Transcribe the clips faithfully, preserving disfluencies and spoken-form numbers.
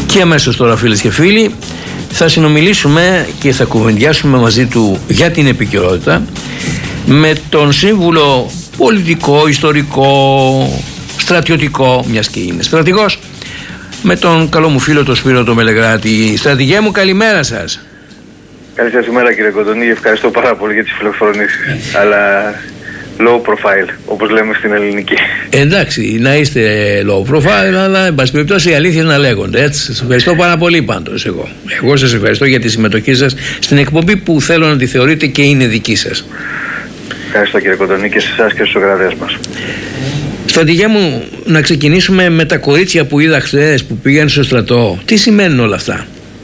Και αμέσως τώρα, φίλες και φίλοι, θα συνομιλήσουμε και θα κουβεντιάσουμε μαζί του για την επικαιρότητα με τον σύμβουλο πολιτικό, ιστορικό, στρατιωτικό, μιας και είναι στρατηγός, με τον καλό μου φίλο τον Σπύρο τον Μελεγράτη. Στρατηγέ μου, καλημέρα σας. Καλή σας ημέρα, κύριε Κοντονή, ευχαριστώ πάρα πολύ για τις φιλοφρονήσεις, αλλά low profile, όπως λέμε στην ελληνική. Εντάξει, να είστε low profile, αλλά εν πάση περιπτώσει οι αλήθειες να λέγονται, έτσι. Σας ευχαριστώ πάρα πολύ πάντως εγώ. Εγώ σας ευχαριστώ για τη συμμετοχή σας στην εκπομπή που θέλω να τη θεωρείτε και είναι δική σας. Ευχαριστώ, κύριε Κοντονή, και σε εσάς και στους ακροατές μας. Στρατηγέ μου, να ξεκινήσουμε με τα κορίτσια που είδα χθες που πήγαν στο στρατό. Τι σημαίνουν όλα αυτά?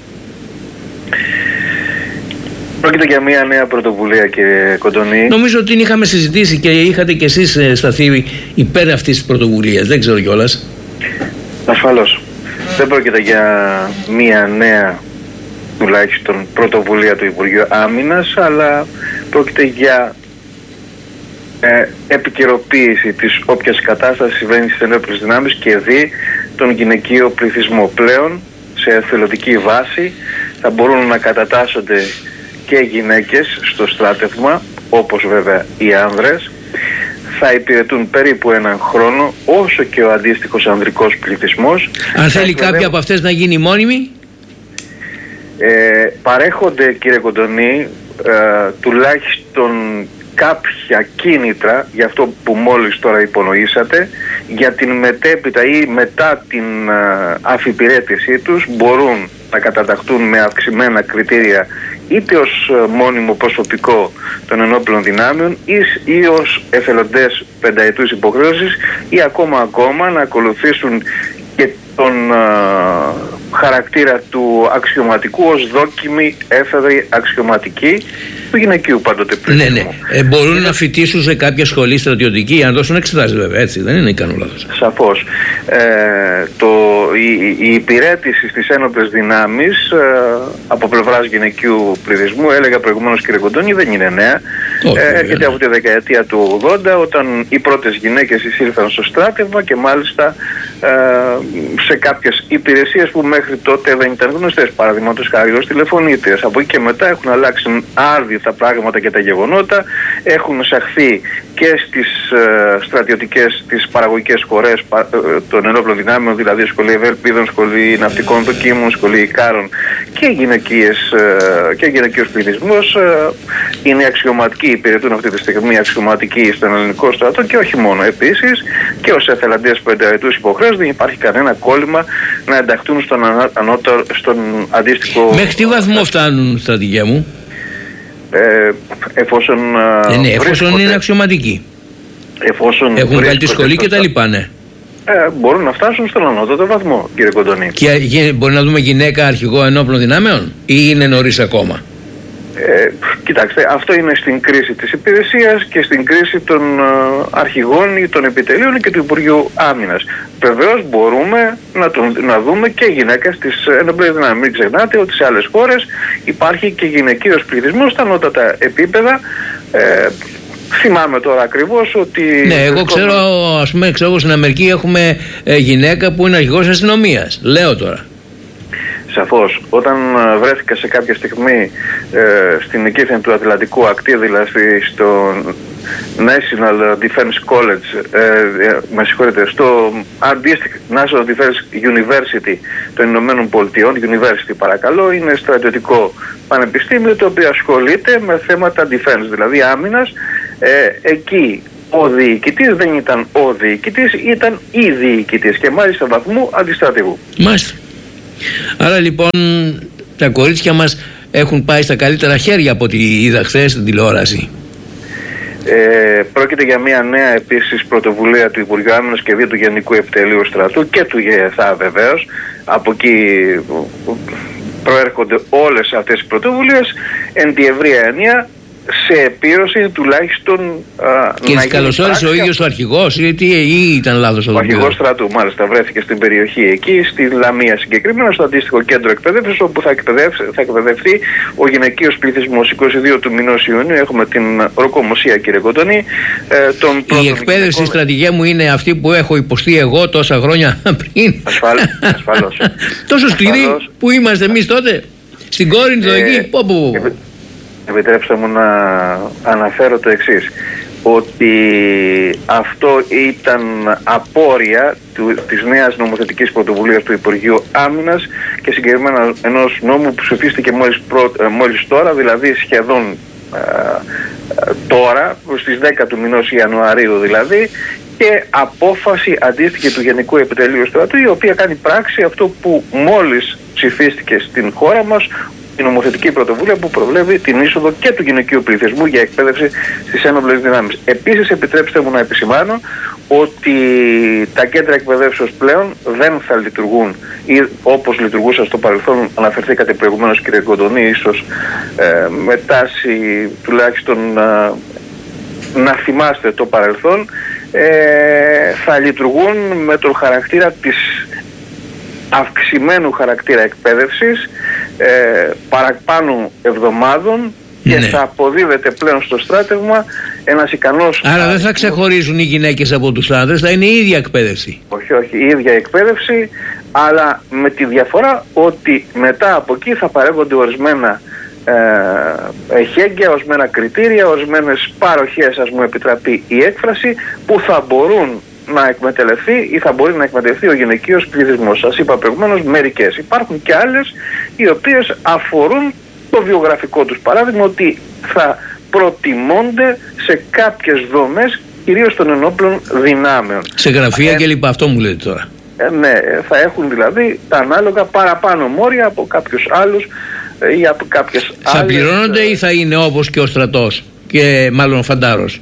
Πρόκειται για μια νέα πρωτοβουλία, κύριε Κοντονή. Νομίζω ότι την είχαμε συζητήσει και είχατε κι εσείς σταθεί υπέρ αυτής της πρωτοβουλίας. Δεν ξέρω κιόλας. Ασφαλώς. Δεν πρόκειται για μια νέα, τουλάχιστον, πρωτοβουλία του Υπουργείου Άμυνας, αλλά πρόκειται για ε, επικαιροποίηση της όποιας κατάστασης συμβαίνει στις ενόπλες δυνάμεις και δι τον γυναικείο πληθυσμό. Πλέον, σε εθελοντική βάση, θα μπορούν να κατατάσσονται και γυναίκες στο στράτευμα, όπως βέβαια οι άνδρες. Θα υπηρετούν περίπου έναν χρόνο, όσο και ο αντίστοιχος ανδρικός πληθυσμός. Αν θέλει βέβαια κάποια από αυτές να γίνει μόνιμη, ε, παρέχονται, κύριε Κοντονή, ε, τουλάχιστον κάποια κίνητρα για αυτό που μόλις τώρα υπονοήσατε, για την μετέπειτα ή μετά την uh, αφιπηρέτησή τους μπορούν να καταταχθούν με αυξημένα κριτήρια είτε ως uh, μόνιμο προσωπικό των ενόπλων δυνάμεων ή, ή ως εθελοντές πενταετούς υποχρέωσης ή ακόμα ακόμα να ακολουθήσουν και τον uh, χαρακτήρα του αξιωματικού ως δόκιμη έφεδρη αξιωματική του γυναικείου πάντοτε πληθυσμού. Ναι, ναι. Ε, μπορούν είναι... να φοιτήσουν σε κάποια σχολή στρατιωτική για να δώσουν εξετάσεις, βέβαια, έτσι, δεν είναι ικανό λάθος. Σαφώς. Ε, το, η, η υπηρέτηση στις ένοπλες δυνάμεις ε, από πλευράς γυναικείου πληθυσμού, έλεγα προηγουμένως, κύριε Κοντώνη, δεν είναι νέα. Όχι, ε, έρχεται ναι. από τη δεκαετία του ογδόντα, όταν οι πρώτες γυναίκες εισήλθαν στο στράτευμα και μάλιστα ε, σε κάποιες υπηρεσίες που μέχρι τότε δεν ήταν γνωστές, παραδείγματος χάρη ως τηλεφωνήτριες. Από εκεί και μετά έχουν αλλάξει άρδι τα πράγματα και τα γεγονότα, έχουν εισαχθεί και στις ε, στρατιωτικές, τις παραγωγικές σχολές ε, των ενόπλων δυνάμεων, δηλαδή σχολή Ευελπίδων, σχολή ναυτικών δοκίμων, σχολή Ικάρων και γυναικείες ε, και γυναικείος πληθυσμός ε, είναι αξιωματικοί, υπηρετούν αυτή τη στιγμή αξιωματικοί στον ελληνικό στρατό και όχι μόνο. Επίσης και ως εθελοντές πενταετούς υποχρέωσης δεν υπάρχει κανένα κόλλημα να ενταχθούν στον, ανώτερο, στον αντίστοιχο. Μέχρι τι βαθμό φτάνουν, στρατηγέ μου? Ε, εφόσον, ε, ναι, εφόσον είναι αξιωματικοί, εφόσον έχουν κάνει τη σχολή και τα λοιπά, ναι. Ε, μπορούν να φτάσουν στον ανώτατο βαθμό, κύριε Κοντονή. Και, και μπορεί να δούμε γυναίκα αρχηγό ενόπλων δυνάμεων ή είναι νωρίς ακόμα? Ε, κοιτάξτε, αυτό είναι στην κρίση της υπηρεσίας και στην κρίση των uh, αρχηγών ή των επιτελείων και του Υπουργείου Άμυνας. Βεβαίως μπορούμε να, τον, να δούμε και γυναίκα στις ενόπλες δυνάμεις. Μην ξεχνάτε ότι σε άλλες χώρες υπάρχει και γυναικείος πληθυσμός στα ανώτατα επίπεδα. Ε, θυμάμαι τώρα ακριβώς ότι... Ναι, εγώ ξέρω, ας πούμε, ξέρω, στην Αμερική έχουμε ε, γυναίκα που είναι αρχηγός αστυνομίας. Λέω τώρα. Σαφώς. Όταν βρέθηκα σε κάποια στιγμή ε, στην εκείθεν του Ατλαντικού ακτή, δηλαδή στο National Defense College, ε, με συγχωρείτε, στο αντίστοιχο National Defense University των Ηνωμένων Πολιτειών, University παρακαλώ, είναι στρατιωτικό πανεπιστήμιο το οποίο ασχολείται με θέματα defense, δηλαδή άμυνας. Ε, εκεί ο διοικητής δεν ήταν ο διοικητής, ήταν η διοικητής και μάλιστα βαθμού αντιστρατηγού. Μάλιστα. Άρα λοιπόν τα κορίτσια μας έχουν πάει στα καλύτερα χέρια από ό,τι είδα χθες στην τηλεόραση. Ε, πρόκειται για μια νέα επίσης πρωτοβουλία του Υπουργείου Άμυνας και δι του Γενικού Επιτελείου Στρατού και του ΓΕΘΑ βεβαίως. Από εκεί προέρχονται όλες αυτές οι πρωτοβουλίες. Εν τη ευρεία έννοια σε επίρρωση τουλάχιστον. Α, και τις καλωσόρισε ο ίδιος ο αρχηγός ή, ή, ή ήταν λάθος? Ο αρχηγός στρατού μάλιστα βρέθηκε στην περιοχή εκεί, στη Λαμία συγκεκριμένα, στο αντίστοιχο κέντρο εκπαίδευσης, όπου θα, θα εκπαιδευτεί ο γυναικείος πληθυσμός. είκοσι δύο του μηνός Ιουνίου έχουμε την Ροκομοσία, κύριε Κοντονή. Ε, τον η εκπαίδευση, γυναικών... στρατηγέ μου, είναι αυτή που έχω υποστεί εγώ τόσα χρόνια πριν. Ασφαλώς. ασφαλώς. Τόσο σκληρή ασφαλώς. Που είμαστε εμείς τότε. Στην Κόρινθο ε, εκεί. Πω, πω, πω. Επιτρέψτε μου να αναφέρω το εξής, ότι αυτό ήταν απόρρια του, της νέας νομοθετικής πρωτοβουλίας του Υπουργείου Άμυνας και συγκεκριμένα ενός νόμου που ψηφίστηκε μόλις, προ, μόλις τώρα, δηλαδή σχεδόν ε, τώρα, στις δέκα του μηνός Ιανουαρίου δηλαδή, και απόφαση αντίστοιχη του Γενικού Επιτελείου Στρατού, η οποία κάνει πράξη αυτό που μόλις ψηφίστηκε στην χώρα μας, η νομοθετική πρωτοβουλία που προβλέπει την είσοδο και του γυναικείου πληθυσμού για εκπαίδευση στις ένοπλες δυνάμεις. Επίσης, επιτρέψτε μου να επισημάνω ότι τα κέντρα εκπαιδεύσεως πλέον δεν θα λειτουργούν ή όπως λειτουργούσαν στο παρελθόν. Αναφερθήκατε προηγουμένως, κύριε Κοντονή, ίσως ε, με τάση τουλάχιστον ε, να θυμάστε το παρελθόν, ε, θα λειτουργούν με τον χαρακτήρα της αυξημένου χαρακτήρα εκπαίδευσης ε, παραπάνω εβδομάδων και ναι. θα αποδίδεται πλέον στο στράτευμα ένας ικανός... Άρα δεν θα ξεχωρίζουν οι γυναίκες από τους άντρες, θα είναι η ίδια εκπαίδευση. Όχι, όχι, η ίδια εκπαίδευση, αλλά με τη διαφορά ότι μετά από εκεί θα παρέχονται ορισμένα ε, εχέγγυα, ορισμένα κριτήρια, ορισμένες παροχές, ας μου επιτραπεί η έκφραση, που θα μπορούν να εκμεταλλευτεί ή θα μπορεί να εκμεταλλευτεί ο γυναικείος πληθυσμός. Σας είπα προηγουμένως μερικές. Υπάρχουν και άλλες οι οποίες αφορούν το βιογραφικό τους παράδειγμα, ότι θα προτιμώνται σε κάποιες δομές, κυρίως των ενόπλων δυνάμεων. Σε γραφεία ε, και λοιπά, αυτό μου λέτε τώρα. Ε, ναι, θα έχουν δηλαδή τα ανάλογα παραπάνω μόρια από κάποιους άλλους ε, ή από κάποιες θα άλλες... Θα πληρώνονται ή θα είναι όπως και ο στρατός και μάλλον ο φαντάρος?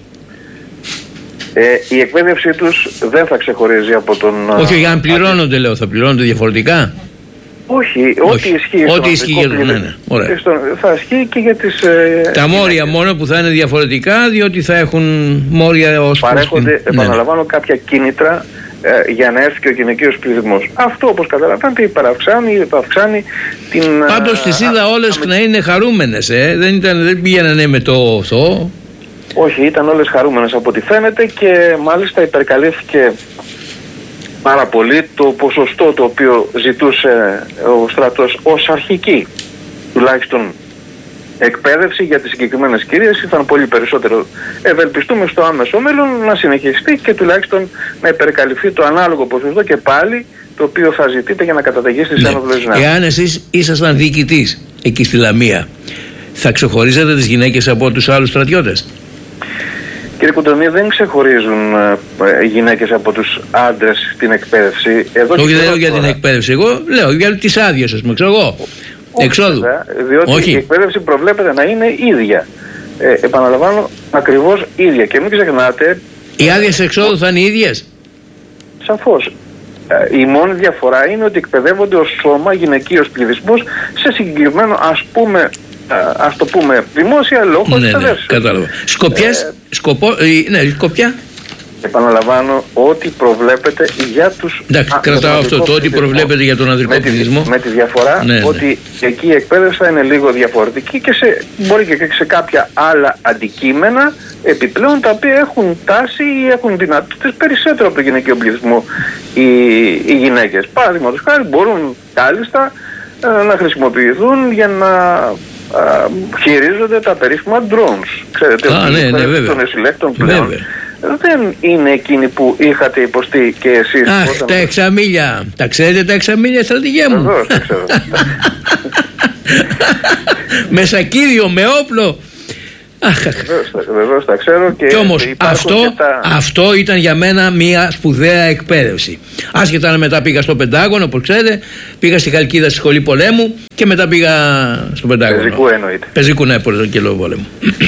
Ε, η εκπαίδευσή τους δεν θα ξεχωρίζει από τον... Όχι, για να πληρώνονται, λέω, θα πληρώνονται διαφορετικά. Όχι, Όχι. ό,τι ισχύει. Ό,τι ισχύει για τον ναι, ναι. στον, θα ισχύει και για τις... Ε, τα μόρια μόνο που θα είναι διαφορετικά, διότι θα έχουν μόρια ως... Παρέχονται, την... επαναλαμβάνω, ναι. κάποια κίνητρα ε, για να έρθει και ο γυναικείος πληθυσμός. Αυτό, όπως καταλαβαίνετε, υπεραυξάνει, υπεραυξάνει την... Πάντως τις είδα όλες α, να είναι χαρούμενες, ε. δεν, ήταν, δεν πήγαιναν με το αυτό. Όχι, ήταν όλες χαρούμενες από ό,τι φαίνεται και μάλιστα υπερκαλύφθηκε πάρα πολύ το ποσοστό το οποίο ζητούσε ο στρατός ως αρχική τουλάχιστον εκπαίδευση για τις συγκεκριμένες κυρίες. Ήταν πολύ περισσότερο. Ευελπιστούμε στο άμεσο μέλλον να συνεχιστεί και τουλάχιστον να υπερκαλυφθεί το ανάλογο ποσοστό και πάλι το οποίο θα ζητείτε για να καταταγεί στις ένοπλες δυνάμεις. Εάν εσείς ήσασταν διοικητής εκεί στη Λαμία, θα ξεχωρίζετε τις γυναίκες από τους άλλους στρατιώτες? Κύριε Κοντονή, δεν ξεχωρίζουν ε, γυναίκες από τους άντρες στην εκπαίδευση. Εδώ όχι, δεν λέω για την εκπαίδευση. Εγώ λέω για τις άδειες, ας πούμε, ξέρω εγώ. Όχι, εξόδου. Βέβαια, διότι όχι. Η εκπαίδευση προβλέπεται να είναι ίδια. Ε, επαναλαμβάνω, ακριβώς ίδια. Και μην ξεχνάτε. Οι άδειες εξόδου θα είναι ίδιες? Σαφώς. Ε, η μόνη διαφορά είναι ότι εκπαιδεύονται ως σώμα γυναικείος πληθυσμός σε συγκεκριμένο, ας πούμε, ας το πούμε, δημόσια λόγω ναι, ναι, κατάλαβα. Σκοπιές, ε, σκοπό, ε, ναι, σκοπιά. Επαναλαμβάνω, ό,τι προβλέπεται για τους... Εντάξει, κρατάω αυτό, το ό,τι προβλέπεται για τον ανδρικό πληθυσμό. Με τη διαφορά ναι, ότι ναι. εκεί η εκπαίδευση θα είναι λίγο διαφορετική και σε, μπορεί και σε κάποια άλλα αντικείμενα επιπλέον, τα οποία έχουν τάση ή έχουν δυνατότητες περισσότερο από το γυναικείο πληθυσμό οι, οι γυναίκες. Παραδείγματος χάρη, μπορούν κάλλιστα ε, να χρησιμοποιηθούν για να ε, χειρίζονται τα περίφημα drones. Ξέρετε, Α, ναι, ναι, βέβαια. των εσυλλέκτων πλέον. Βέβαια. Δεν είναι εκείνοι που είχατε υποστεί και εσείς. Αχ, όταν... τα εξαμίλια. Τα ξέρετε τα εξαμίλια, στρατηγέ μου? Βεβαίως τα ξέρω. Με σακίδιο, με όπλο. Βεβαίως τα ξέρω. Και, και όμως αυτό, τα... αυτό ήταν για μένα μια σπουδαία εκπαίδευση. Άσχετα αν μετά πήγα στο Πεντάγωνο, όπως ξέρετε, πήγα στη Χαλκίδα στη σχολή πολέμου και μετά πήγα στο Πεντάγωνο. Πεζικού εννοείται. Πεζικού, ναι, και λόγω πολέμου.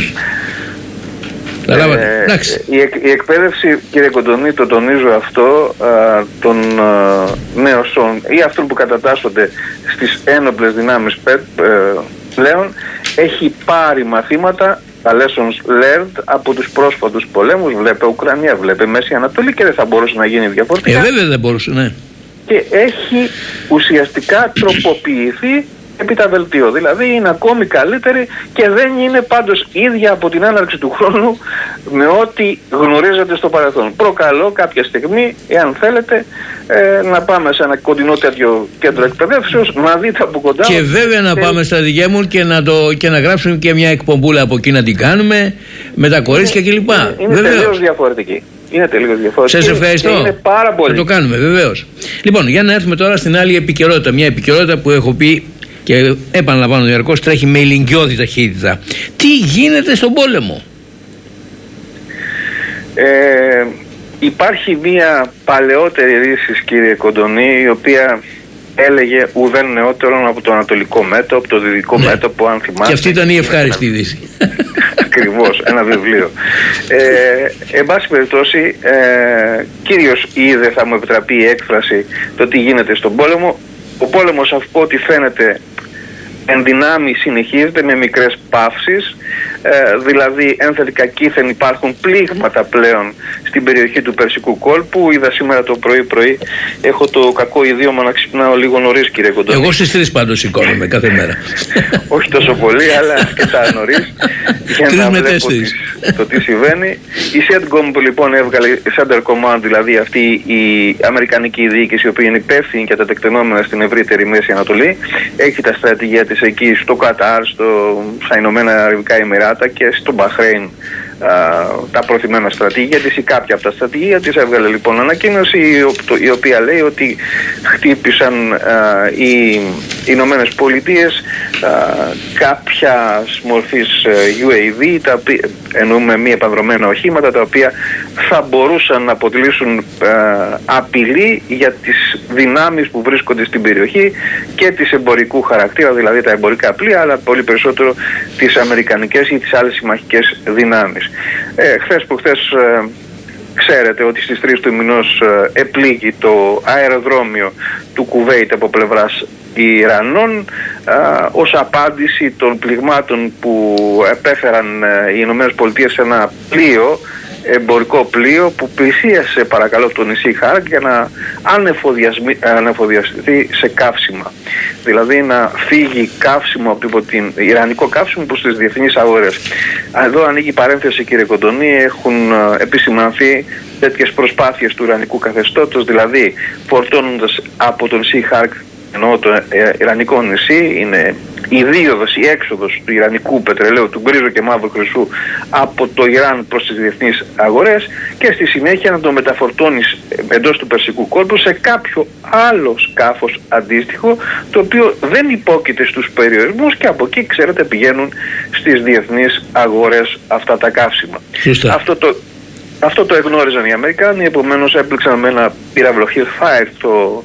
Ε, η, εκ, η εκπαίδευση, κύριε Κοντονή, το τονίζω αυτό, α, των α, νέων ή αυτών που κατατάσσονται στις ένοπλες δυνάμεις πε, ε, πλέον έχει πάρει μαθήματα τα lessons learned από τους πρόσφατους πολέμους. Βλέπε Ουκρανία, βλέπε Μέση Ανατολή και δεν θα μπορούσε να γίνει διαφορετικά. Ε, βέβαια δεν μπορούσε, ναι. Και έχει ουσιαστικά τροποποιηθεί επί τα βελτίω. Δηλαδή είναι ακόμη καλύτερη και δεν είναι πάντως ίδια από την έναρξη του χρόνου με ό,τι γνωρίζετε στο παρελθόν. Προκαλώ κάποια στιγμή, εάν θέλετε, ε, να πάμε σε ένα κοντινό τέτοιο κέντρο εκπαιδεύσεως, να δείτε από κοντά. Και βέβαια να πάμε στα δικιά μου και να, το, και να γράψουμε και μια εκπομπούλα από εκεί να την κάνουμε με τα κορίτσια κλπ. Είναι, είναι τελείως διαφορετική. Είναι τελείως διαφορετική. Σας ευχαριστώ. Είναι πάρα πολύ. Θα το κάνουμε, βεβαίως. Λοιπόν, για να έρθουμε τώρα στην άλλη επικαιρότητα. Μια επικαιρότητα που έχω πει και επαναλαμβάνω διαρκώς, τρέχει με ηλικιώδη ταχύτητα. Τι γίνεται στον πόλεμο? Ε, υπάρχει μια παλαιότερη είδηση, κύριε Κοντονή, η οποία έλεγε ουδέν νεότερον από το ανατολικό μέτωπο, από το δυτικό ναι. μέτωπο, αν θυμάστε. Και αυτή ήταν η ευχάριστη είδηση. Ακριβώς, ένα βιβλίο. Ε, εν πάση περιπτώσει, ε, κύριος είδε, θα μου επιτραπεί η έκφραση, το τι γίνεται στον πόλεμο. Ο πόλεμος, από ό,τι φαίνεται, εν δυνάμει συνεχίζεται με μικρές παύσεις, ε, δηλαδή ένθετη κακήθεν υπάρχουν πλήγματα πλέον στην περιοχή του Περσικού κόλπου. Είδα σήμερα το πρωί-πρωί, έχω το κακό ιδίωμα να ξυπνάω λίγο νωρίς, κύριε Κοντονή. Εγώ στις τρεις πάντως σηκώνομαι κάθε μέρα. Όχι τόσο πολύ, αλλά αρκετά νωρίς για να βλέπω τι, το τι συμβαίνει. Η CENTCOM λοιπόν έβγαλε, Center Command, δηλαδή αυτή η αμερικανική διοίκηση, η οποία είναι υπεύθυνη για τα τεκτενόμενα στην ευρύτερη Μέση Ανατολή, έχει τα στρατηγία της εκεί στο Κατάρ, στο, στα Ηνωμένα Αραβικά Εμιράτα και στο Μπαχρέιν, τα προθυμένα στρατηγία της ή κάποια από τα στρατηγία της. Έβγαλε λοιπόν ανακοίνωση η οποία λέει ότι χτύπησαν α, οι Ηνωμένες Πολιτείες κάποια μορφής γιου έι βι, τα οποία, εννοούμε μη επανδρομένα οχήματα, τα οποία θα μπορούσαν να αποτελήσουν α, απειλή για τις δυνάμεις που βρίσκονται στην περιοχή και τις εμπορικού χαρακτήρα, δηλαδή τα εμπορικά πλοία, αλλά πολύ περισσότερο τις αμερικανικές ή τις άλλες συμμαχικές δυνάμεις. Ε, χθες που χθες ε, ξέρετε ότι στις τρεις του μηνός ε, επλήγει το αεροδρόμιο του Κουβέιτ από πλευράς Ιρανών ε, ως απάντηση των πληγμάτων που επέφεραν ε, οι Ηνωμένες Πολιτείες σε ένα πλοίο, εμπορικό πλοίο που πλησίασε παρακαλώ το νησί Χάρκ για να ανεφοδιαστεί σε καύσιμα. Δηλαδή να φύγει καύσιμο από την ιρανικό καύσιμο προς τις διεθνείς αγορές. Εδώ ανοίγει παρένθεση, κύριε Κοντονή, έχουν επισημανθεί τέτοιες προσπάθειες του ιρανικού καθεστώτος, δηλαδή φορτώνοντας από το νησί Χάρκ, ενώ το ε, ιρανικό νησί είναι η δίωδος, η έξοδος του ιρανικού πετρελαίου, του γκρίζου και μαύρου χρυσού από το Ιράν προς τις διεθνείς αγορές, και στη συνέχεια να το μεταφορτώνεις εντός του Περσικού κόλπου σε κάποιο άλλο σκάφος αντίστοιχο, το οποίο δεν υπόκειται στους περιορισμούς και από εκεί, ξέρετε, πηγαίνουν στις διεθνείς αγορές αυτά τα καύσιμα. Αυτό το, αυτό το εγνώριζαν οι Αμερικάνοι, επομένως έπληξαν με ένα πύραυλο Hellfire το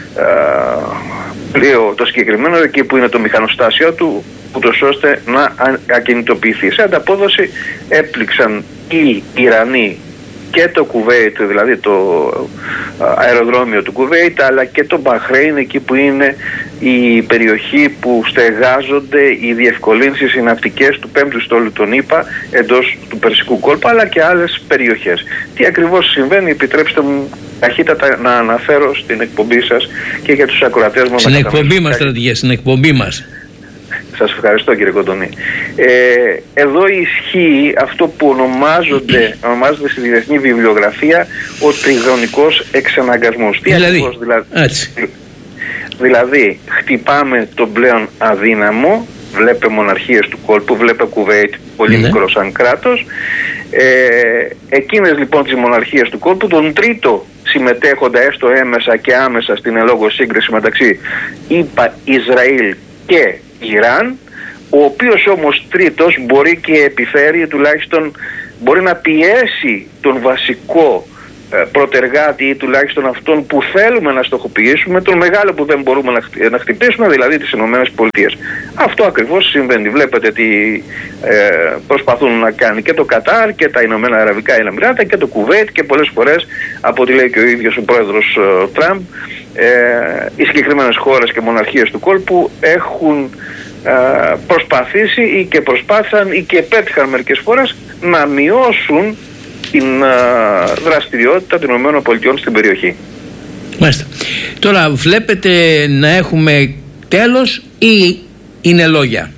πλοίο το συγκεκριμένο, εκεί που είναι το μηχανοστάσιο του, ούτως ώστε να ακινητοποιηθεί. Σε ανταπόδοση έπληξαν οι Ιρανοί και το Κουβέιτ, δηλαδή το αεροδρόμιο του Κουβέιτ, αλλά και το Μπαχρέιν, εκεί που είναι η περιοχή που στεγάζονται οι διευκολύνσεις οι ναυτικές του πέμπτου στόλου των ΗΠΑ εντός του Περσικού κόλπου, αλλά και άλλες περιοχές. Τι ακριβώς συμβαίνει, επιτρέψτε μου ταχύτατα να αναφέρω στην εκπομπή σας και για τους ακροατές μας. Στην εκπομπή μας, στρατηγέ, στην εκπομπή μας. Σας ευχαριστώ, κύριε Κοντονή. Ε, εδώ ισχύει αυτό που ονομάζονται, ονομάζεται στη διεθνή βιβλιογραφία ο τριγωνικός εξαναγκασμός. Τι δηλαδή, ακριβώς, δηλαδή, έτσι. δηλαδή χτυπάμε τον πλέον αδύναμο, βλέπε μοναρχίες του κόλπου, βλέπε Κουβέιτ, πολύ ναι. μικρό σαν κράτος, ε, εκείνες λοιπόν τις μοναρχίες του κόλπου, τον τρίτο συμμετέχοντα έστω έμεσα και άμεσα στην ελόγω σύγκριση μεταξύ ΗΠΑ, Ισραήλ και Ιράν, ο οποίος όμως τρίτος μπορεί και επιφέρει, τουλάχιστον μπορεί να πιέσει τον βασικό ε, πρωτεργάτη ή τουλάχιστον αυτόν που θέλουμε να στοχοποιήσουμε, τον μεγάλο που δεν μπορούμε να, χτυ, να χτυπήσουμε, δηλαδή τις Ηνωμένες Πολιτείες. Αυτό ακριβώς συμβαίνει. Βλέπετε τι ε, προσπαθούν να κάνει και το Κατάρ και τα Ηνωμένα Αραβικά Εμιράτα και το Κουβέιτ, και πολλές φορές, από ό,τι λέει και ο ίδιος ο πρόεδρος ε, Τραμπ, ε, οι συγκεκριμένες χώρες και μοναρχίες του κόλπου έχουν προσπαθήσει ή και προσπάθησαν ή και επέτυχαν μερικές φορές να μειώσουν την δραστηριότητα των ΗΠΑ στην περιοχή. Μάλιστα. Τώρα βλέπετε να έχουμε τέλος ή είναι λόγια?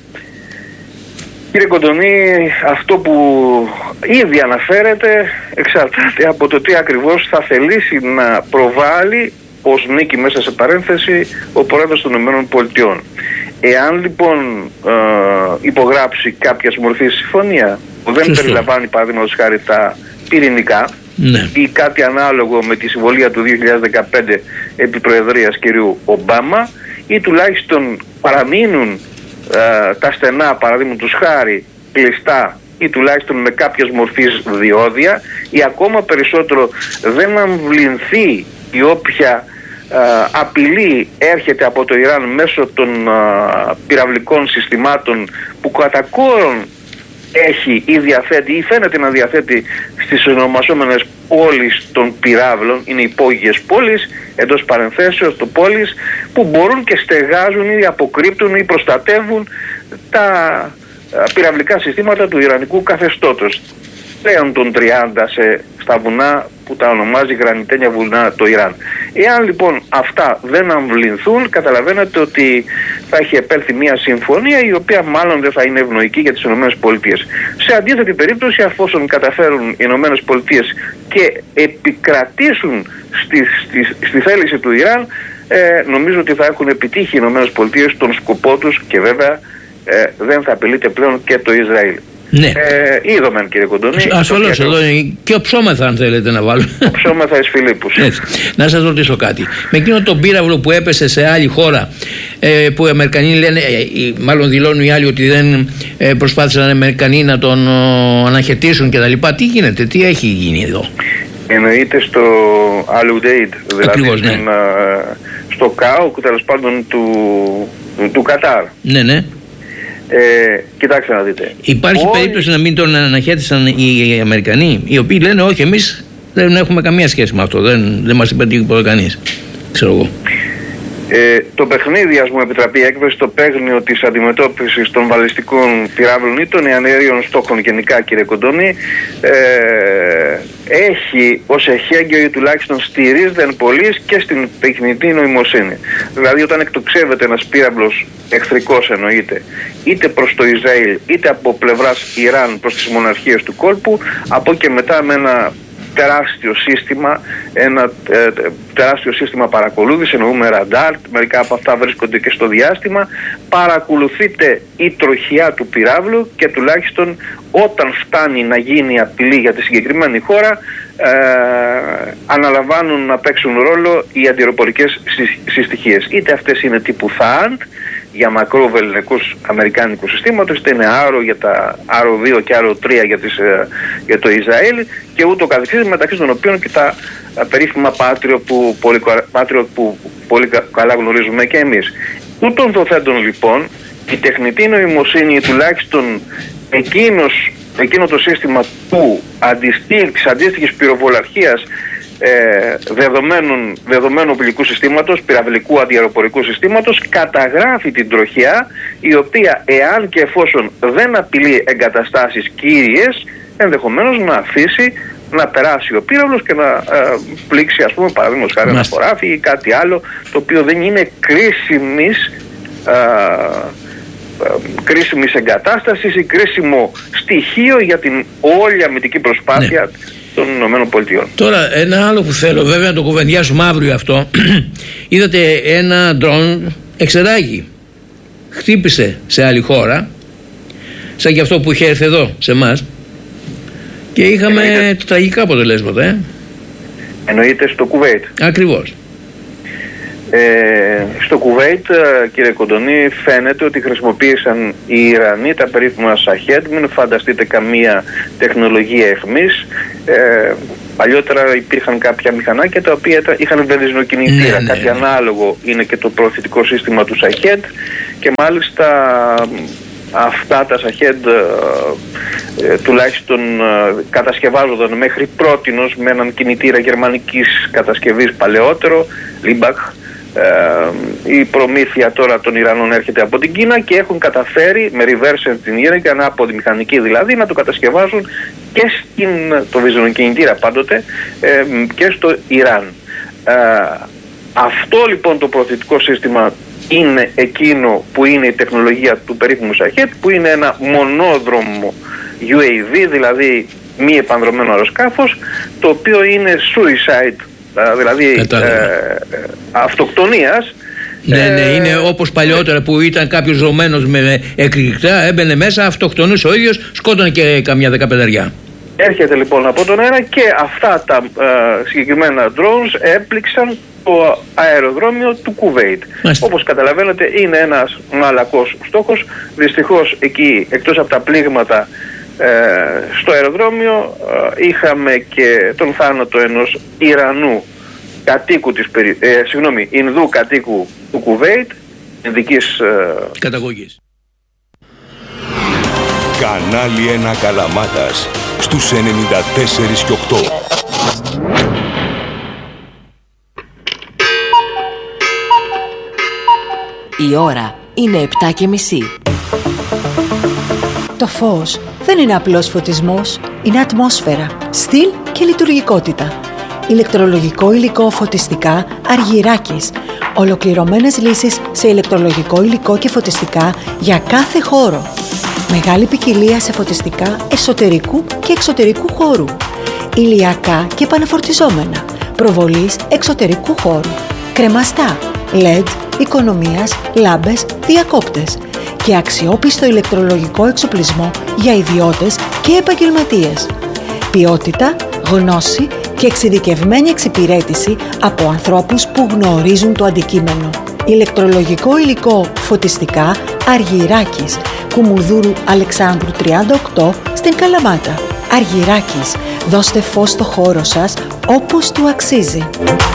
Κύριε Κοντονή, αυτό που ήδη αναφέρεται εξαρτάται από το τι ακριβώς θα θελήσει να προβάλλει ως νίκη, μέσα σε παρένθεση, ο πρόεδρος των ΗΠΑ. Εάν λοιπόν ε, υπογράψει κάποια μορφή συμφωνία που δεν Σωστό. περιλαμβάνει παραδείγματος χάρη τα πυρηνικά, ναι, ή κάτι ανάλογο με τη συμβολία του δύο χιλιάδες δεκαπέντε επί προεδρίας κυρίου Ομπάμα, ή τουλάχιστον παραμείνουν ε, τα στενά, παραδείγματος χάρη, κλειστά ή τουλάχιστον με κάποιες μορφής διόδια, ή ακόμα περισσότερο δεν αμβληνθεί η όποια Uh, απειλή έρχεται από το Ιράν μέσω των uh, πυραυλικών συστημάτων που κατά κόρον έχει ή διαθέτει ή φαίνεται να διαθέτει στις ονομαζόμενες πόλεις των πυράβλων, είναι υπόγειες πόλεις, εντός παρενθέσεως το πόλεις, που μπορούν και στεγάζουν ή αποκρύπτουν ή προστατεύουν τα uh, πυραυλικά συστήματα του ιρανικού καθεστώτος. Πλέον των τριάντα σε, στα βουνά που τα ονομάζει γρανιτένια βουνά το Ιράν. Εάν λοιπόν αυτά δεν αμβληνθούν, καταλαβαίνετε ότι θα έχει επέλθει μια συμφωνία η οποία μάλλον δεν θα είναι ευνοϊκή για τις ΗΠΑ. Σε αντίθετη περίπτωση, αφόσον καταφέρουν οι ΗΠΑ και επικρατήσουν στη, στη, στη θέληση του Ιράν, ε, νομίζω ότι θα έχουν επιτύχει οι ΗΠΑ τον σκοπό τους και βέβαια ε, δεν θα απειλείται πλέον και το Ισραήλ. Ναι. Ε, είδομεν, κύριε Κοντονή. Ασφαλώς, εδώ είναι και οψόμεθα, αν θέλετε να βάλουμε. Οψόμεθα εις Φιλίππους. Να σας ρωτήσω κάτι. Με εκείνο τον πύραυλο που έπεσε σε άλλη χώρα, ε, που οι Αμερικανοί λένε, ε, μάλλον δηλώνουν οι άλλοι ότι δεν ε, προσπάθησαν οι Αμερικανοί να τον ε, αναχαιτήσουν κτλ. Τι γίνεται, τι έχει γίνει εδώ? Εννοείται στο Al-Udeid, δηλαδή Ακριβώς, ναι. στην, ε, στο ΚΑΟΚ, τέλος πάντων του, του Κατάρ. Ναι, ναι. Ε, κοιτάξτε να δείτε. Υπάρχει Όλοι... περίπτωση να μην τον αναχέτησαν οι Αμερικανοί, οι οποίοι λένε όχι, εμείς δεν έχουμε καμία σχέση με αυτό, δεν, δεν μας είπε τίποτα κανείς, ξέρω εγώ. Ε, το παιχνίδι, ας μου επιτραπεί η έκφραση, το παίγνιο της αντιμετώπισης των βαλιστικών πυράβλων ή των αεναρίων στόχων γενικά, κύριε Κοντονή, ε, έχει ως εχέγγυο ή τουλάχιστον στηρίζεται εν πολλής και στην τεχνητή νοημοσύνη. Δηλαδή, όταν εκτοξεύεται ένας πύραυλος εχθρικός, εννοείται, είτε προς το Ισραήλ είτε από πλευράς Ιράν προς τις μοναρχίες του κόλπου, από και μετά με ένα τεράστιο σύστημα, ένα ε, τεράστιο σύστημα παρακολούθησης, εννοούμε ραντάρ, μερικά από αυτά βρίσκονται και στο διάστημα, παρακολουθείται η τροχιά του πυράβλου και τουλάχιστον όταν φτάνει να γίνει απειλή για τη συγκεκριμένη χώρα, ε, αναλαμβάνουν να παίξουν ρόλο οι αντιεροπορικές συστοιχίες. Είτε αυτές είναι τύπου θάντ για μακρόβελληνικούς αμερικάνικους συστήματος, είτε είναι άρο για τα άρο δύο και άρο τρία για, τις, για το Ισραήλ και ούτω καθεξής, μεταξύ των οποίων και τα περίφημα Patriot που πολύ, Patriot που πολύ καλά γνωρίζουμε και εμείς. Τούτων δοθέντων λοιπόν, η τεχνητή νοημοσύνη, τουλάχιστον εκείνος, εκείνο το σύστημα του αντιστοίχης, αντίστοιχης πυροβολαρχίας Ε, δεδομένων, δεδομένου οπλικού συστήματος, πυραυλικού αντιαεροπορικού συστήματος, καταγράφει την τροχιά, η οποία εάν και εφόσον δεν απειλεί εγκαταστάσεις κύριες, ενδεχομένως να αφήσει να περάσει ο πύραυλος και να ε, πλήξει, ας πούμε, παραδείγματος χάρη ένα χωράφι ή κάτι άλλο το οποίο δεν είναι κρίσιμης ε, ε, κρίσιμης εγκατάστασης ή κρίσιμο στοιχείο για την όλη αμυντική προσπάθεια, ναι, των Ηνωμένων Πολιτειών. Τώρα, ένα άλλο που θέλω βέβαια να το κουβεντιάσουμε αύριο αυτό. Είδατε ένα ντρόν εξεράγει. Χτύπησε σε άλλη χώρα, σαν και αυτό που είχε έρθει εδώ σε εμάς, και είχαμε Εννοείται... τραγικά αποτελέσματα. Ε? Εννοείται στο Κουβέιτ. Ακριβώς. Ε, στο Κουβέιτ, κύριε Κοντονή, φαίνεται ότι χρησιμοποίησαν οι Ιρανοί τα περίφημα Σαχέντ. Μην φανταστείτε καμία τεχνολογία εχμής. Ε, παλιότερα υπήρχαν κάποια μηχανάκια τα οποία είχαν βενζινοκινητήρα. Ναι, Κάτι ναι. ανάλογο είναι και το προωθητικό σύστημα του Σαχέντ, και μάλιστα αυτά τα Σαχέντ ε, τουλάχιστον ε, κατασκευάζονταν μέχρι πρότινος με έναν κινητήρα γερμανικής κατασκευής παλαιότερο, Λίμπαχ, η προμήθεια τώρα των Ιρανών έρχεται από την Κίνα και έχουν καταφέρει με reverse engineering, ανάποδη μηχανική δηλαδή, να το κατασκευάζουν και στην, το βυζονοκινητήρα πάντοτε, και στο Ιράν. Αυτό λοιπόν το προωθητικό σύστημα είναι εκείνο που είναι η τεχνολογία του περίφημου Σαχέτ, που είναι ένα μονόδρομο γιου έι βι, δηλαδή μη επανδρωμένο αεροσκάφος, το οποίο είναι suicide, δηλαδή ε, αυτοκτονίας. Ναι, ναι, ε, είναι όπως παλιότερα που ήταν κάποιος ζωμένος με εκρηκτικά, έμπαινε μέσα, αυτοκτονούσε ο ίδιος, σκότωνε και καμιά δεκαπενταριά. Έρχεται λοιπόν από τον αέρα και αυτά τα ε, συγκεκριμένα drones έπληξαν το αεροδρόμιο του Κουβέιτ. Μάλιστα. Όπως καταλαβαίνετε είναι ένας μαλακός στόχος. Δυστυχώς εκεί, εκτός από τα πλήγματα ε, στο αεροδρόμιο, ε, είχαμε και τον θάνατο ενός Ιρανού κατοίκου της περι... ε, συγγνώμη, Ινδού κατοίκου του Κουβέιτ, Ινδικής ε... καταγωγής. Κανάλι ένα Καλαμάτας στους ενενήντα τέσσερα και οκτώ. Η ώρα είναι επτά και μισή. Το φως δεν είναι απλός φωτισμός, είναι ατμόσφαιρα, στυλ και λειτουργικότητα. Ηλεκτρολογικό υλικό φωτιστικά Αργυράκης. Ολοκληρωμένες λύσεις σε ηλεκτρολογικό υλικό και φωτιστικά για κάθε χώρο. Μεγάλη ποικιλία σε φωτιστικά εσωτερικού και εξωτερικού χώρου. Ηλιακά και επαναφορτιζόμενα. Προβολής εξωτερικού χώρου. Κρεμαστά, ελ ι ντι, οικονομίας, λάμπες, διακόπτες. Και αξιόπιστο ηλεκτρολογικό εξοπλισμό για ιδιώτες και επαγγελματίες. Ποιότητα, γνώση και εξειδικευμένη εξυπηρέτηση από ανθρώπους που γνωρίζουν το αντικείμενο. Ηλεκτρολογικό υλικό φωτιστικά Αργυράκης, Κουμουνδούρου Αλεξάνδρου τριάντα οκτώ στην Καλαμάτα. Αργυράκης, δώστε φως στο χώρο σας όπως του αξίζει.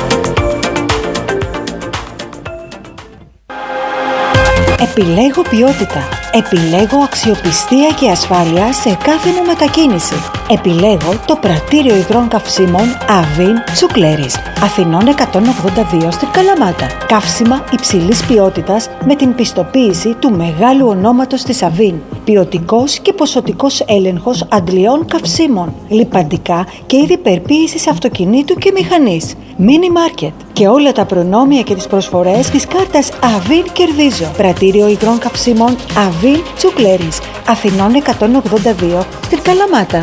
Επιλέγω ποιότητα. Επιλέγω αξιοπιστία και ασφάλεια σε κάθε μου μετακίνηση. Επιλέγω το πρατήριο υγρών καυσίμων Αβίν Τσουκλέρης, Αθηνών εκατόν ογδόντα δύο στην Καλαμάτα. Καύσιμα υψηλής ποιότητας με την πιστοποίηση του μεγάλου ονόματος της Αβίν. Ποιοτικός και ποσοτικός έλεγχος αντλειών καυσίμων. Λιπαντικά και είδη περποίησης αυτοκινήτου και μηχανής. Mini Market. Και όλα τα προνόμια και τις προσφορές της κάρτας Αβίν Κερδίζω. Πρατήριο υγρών καυσίμων Αβίν Τσουκλέρης, Αθηνών εκατόν ογδόντα δύο στην Καλαμάτα.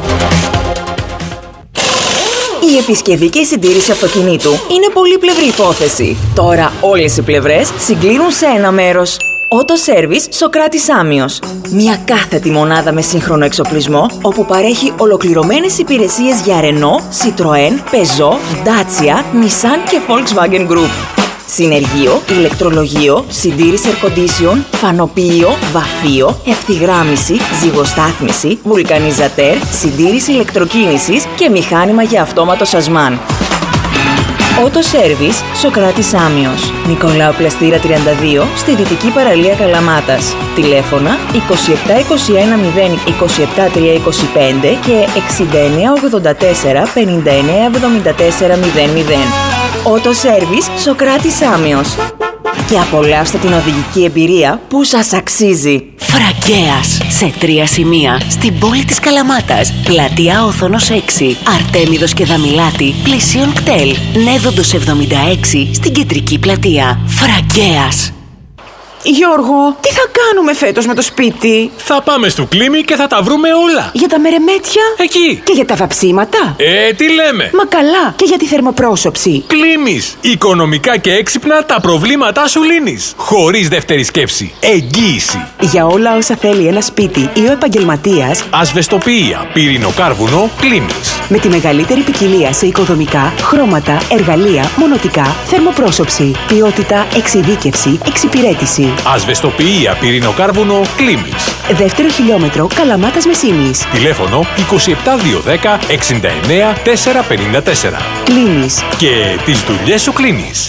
Η επισκευή και η συντήρηση αυτοκινήτου είναι πολύπλευρη υπόθεση. Τώρα όλες οι πλευρές συγκλίνουν σε ένα μέρος. Auto Service Σοκράτης Άμιος. Μια κάθετη μονάδα με σύγχρονο εξοπλισμό, όπου παρέχει ολοκληρωμένες υπηρεσίες για Renault, Citroën, Peugeot, Dacia, Nissan και Volkswagen Group. Συνεργείο, ηλεκτρολογείο, συντήρηση air condition, φανοποιείο, βαφείο, ευθυγράμμιση, ζυγοστάθμιση, βουλκανιζατέρ, συντήρηση ηλεκτροκίνησης και μηχάνημα για αυτόματο σασμάν. Auto Service Σοκράτης Άμιος. Νικολάου Πλαστήρα τριάντα δύο στη Δυτική Παραλία Καλαμάτας. Τηλέφωνα είκοσι επτά είκοσι ένα μηδέν είκοσι επτά τριακόσια είκοσι πέντε και εξήντα εννέα ογδόντα τέσσερα πενήντα εννέα εβδομήντα τέσσερα μηδέν μηδέν. Auto Service Σοκράτης Άμιος. Και απολαύστε την οδηγική εμπειρία που σας αξίζει. Φραγκέας, σε τρία σημεία στην πόλη της Καλαμάτας. Πλατεία Όθωνος έξι, Αρτέμιδος και Δαμιλάτη, πλησίον κτέλ. Νέδοντος εβδομήντα έξι στην κεντρική πλατεία. Φραγκέας. Γιώργο, τι θα κάνουμε φέτος με το σπίτι? Θα πάμε στο Κλίμι και θα τα βρούμε όλα. Για τα μερεμέτια? Εκεί. Και για τα βαψίματα? Ε, τι λέμε. Μα καλά, και για τη θερμοπρόσωψη. Κλίμις. Οικονομικά και έξυπνα τα προβλήματά σου λύνεις. Χωρίς δεύτερη σκέψη. Εγγύηση. Για όλα όσα θέλει ένα σπίτι ή ο επαγγελματίας. Ασβεστοποιία, πυρηνοκάρβουνο, Κλίμις. Με τη μεγαλύτερη ποικιλία σε οικοδομικά, χρώματα, εργαλεία, μονοτικά, θερμοπρόσωψη, ποιότητα, εξειδίκευση, εξυπηρέτηση. Ασβεστοποιία, πυρηνοκάρβουνο, Κλίμις. Δεύτερο χιλιόμετρο, Καλαμάτας Μεσίνης. Τηλέφωνο είκοσι επτά διακόσια δέκα εξήντα εννέα τετρακόσια πενήντα τέσσερα. Κλείνεις. Και τις δουλειές σου κλείνεις.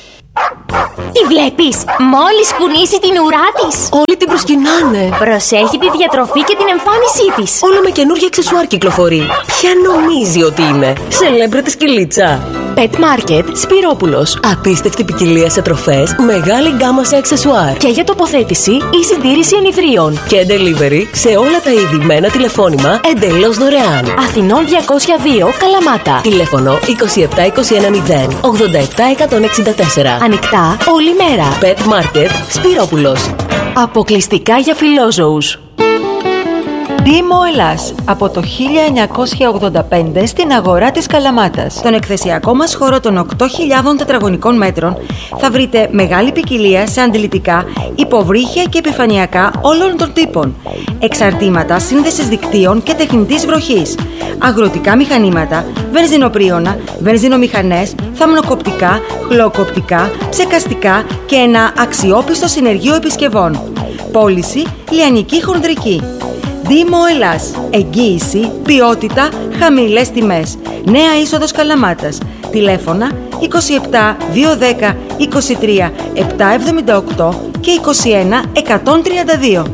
Τη βλέπεις? Μόλις κουνήσει την ουρά της. Όλοι την προσκυνάνε. Προσέχει τη διατροφή και την εμφάνισή της. Όλο με καινούργια αξεσουάρ κυκλοφορεί. Ποια νομίζει ότι είναι? Σελέμπρε τη σκυλίτσα. Pet Market Σπυρόπουλος. Απίστευτη ποικιλία σε τροφές, μεγάλη γκάμα σε αξεσουάρ. Και για τοποθέτηση ή συντήρηση ενιδρίων. Και delivery σε όλα τα είδη με ένα τηλεφώνημα εντελώς δωρεάν. Αθηνών διακόσια δύο Καλαμάτα. Τηλέφωνο είκοσι επτά είκοσι ένα μηδέν ογδόντα επτά εκατόν εξήντα τέσσερα. Ανοιχτά όλη μέρα. Pet Market Σπυρόπουλος. Αποκλειστικά για φιλόζωους. Δήμο Ελλάς, από το χίλια εννιακόσια ογδόντα πέντε στην αγορά της Καλαμάτας. Στον εκθεσιακό μας χώρο των οκτώ χιλιάδων τετραγωνικών μέτρων θα βρείτε μεγάλη ποικιλία σε αντιλητικά, υποβρύχια και επιφανειακά όλων των τύπων, εξαρτήματα σύνδεσης δικτύων και τεχνητής βροχής, αγροτικά μηχανήματα, βενζινοπρίωνα, βενζινομηχανές, θαμνοκοπτικά, χλωκοπτικά, ψεκαστικά και ένα αξιόπιστο συνεργείο επισκευών. Πώληση λιανική χονδρική. Δήμο Ελλάς. Εγγύηση, ποιότητα, χαμηλές τιμές. Νέα είσοδος Καλαμάτας. Τηλέφωνα είκοσι επτά διακόσια δέκα είκοσι τρία επτακόσια εβδομήντα οκτώ και είκοσι ένα εκατόν τριάντα δύο.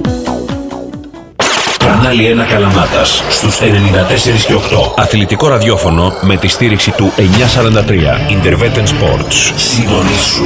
Κανάλι ένα Καλαμάτας στους ενενήντα τέσσερα και οκτώ. Αθλητικό ραδιόφωνο με τη στήριξη του εννιακόσια σαράντα τρία. Interveten Sports. Συντονίσου.